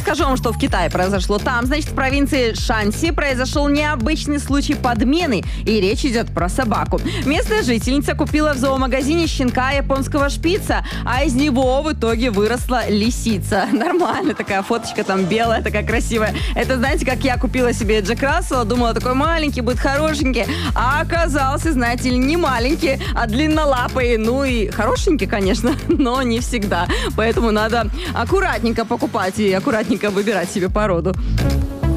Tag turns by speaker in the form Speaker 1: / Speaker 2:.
Speaker 1: расскажу вам, что в Китае произошло. Там, значит, в провинции Шанси произошел необычный случай подмены. И речь идет про собаку. Местная жительница купила в зоомагазине щенка японского шпица, а из него в итоге выросла лисица. Нормально, такая фоточка там белая, такая красивая. Это, знаете, как я купила себе Джек Рассела, думала, такой маленький, будет хорошенький. А оказался, знаете ли, не маленький, а длиннолапый. Ну и хорошенький, конечно, но не всегда. Поэтому надо аккуратненько покупать и аккуратненько выбирать себе породу.